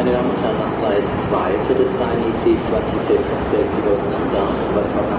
meine Damen und Herren, nach Gleis 2 für das IC 2066 auseinander.